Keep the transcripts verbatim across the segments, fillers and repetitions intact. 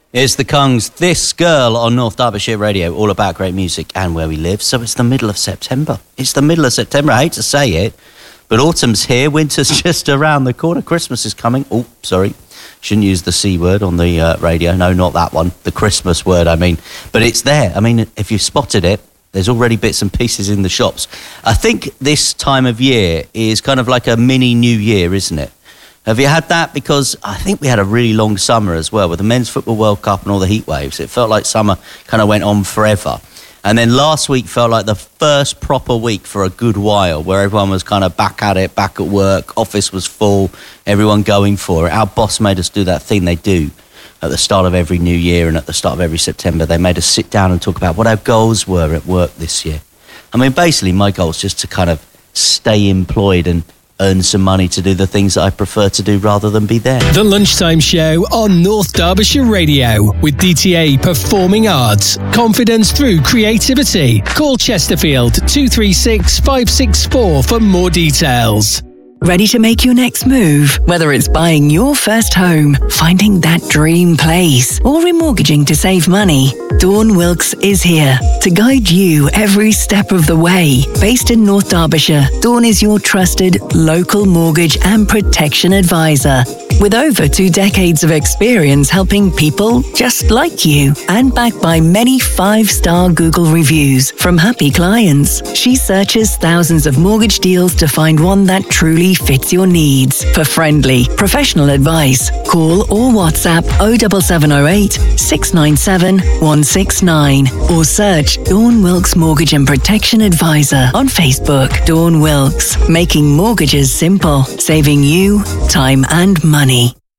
It's the Kungs, This Girl on North Derbyshire Radio, all about great music and where we live. So it's the middle of September. It's the middle of September. I hate to say it, but autumn's here. Winter's just around the corner. Christmas is coming. Oh, sorry. Shouldn't use the C word on the uh, radio. No, not that one. The Christmas word, I mean. But it's there. I mean, if you've spotted it, there's already bits and pieces in the shops. I think this time of year is kind of like a mini New Year, isn't it? Have you had that? Because I think we had a really long summer as well with the Men's Football World Cup and all the heat waves. It felt like summer kind of went on forever. And then last week felt like the first proper week for a good while where everyone was kind of back at it, back at work, office was full, everyone going for it. Our boss made us do that thing they do at the start of every new year and at the start of every September. They made us sit down and talk about what our goals were at work this year. I mean, basically my goal is just to kind of stay employed and earn some money to do the things that I prefer to do rather than be there. The Lunchtime Show on North Derbyshire Radio with D T A Performing Arts. Confidence through creativity. Call Chesterfield two three six, five six four for more details. Ready to make your next move? Whether it's buying your first home, finding that dream place, or remortgaging to save money, Dawn Wilkes is here to guide you every step of the way. Based in North Derbyshire, Dawn is your trusted local mortgage and protection advisor. With over two decades of experience helping people just like you, and backed by many five-star Google reviews from happy clients, she searches thousands of mortgage deals to find one that truly fits your needs. For friendly, professional advice, call or WhatsApp oh seven seven oh eight, six nine seven, one six nine or search Dawn Wilkes Mortgage and Protection Advisor on Facebook. Dawn Wilkes, making mortgages simple, saving you time and money.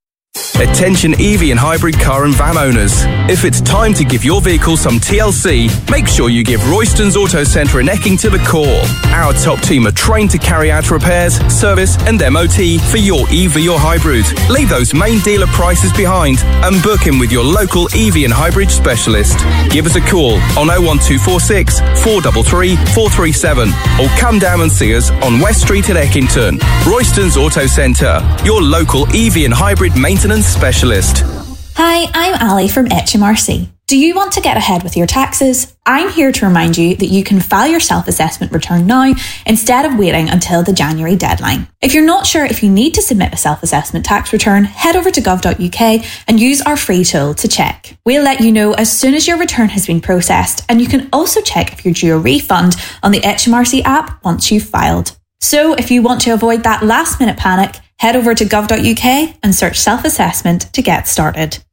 Attention E V and hybrid car and van owners. If it's time to give your vehicle some T L C, make sure you give Royston's Auto Centre in Eckington a call. Our top team are trained to carry out repairs, service and M O T for your E V or hybrid. Leave those main dealer prices behind and book in with your local E V and hybrid specialist. Give us a call on oh one two four six, four three three, four three seven or come down and see us on West Street at Eckington. Royston's Auto Centre, your local E V and hybrid maintenance specialist. Hi, I'm Ali from H M R C. Do you want to get ahead with your taxes? I'm here to remind you that you can file your self-assessment return now instead of waiting until the January deadline. If you're not sure if you need to submit a self-assessment tax return, head over to gov dot U K and use our free tool to check. We'll let you know as soon as your return has been processed, and you can also check if you're due a refund on the H M R C app once you've filed. So if you want to avoid that last minute panic, head over to gov dot U K and search self-assessment to get started.